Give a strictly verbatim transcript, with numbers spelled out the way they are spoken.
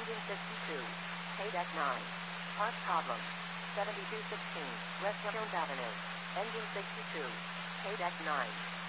Engine sixty-two. K deck nine. Part problem. seventy-two sixteen. West Jones Avenue. Engine sixty-two. K deck nine.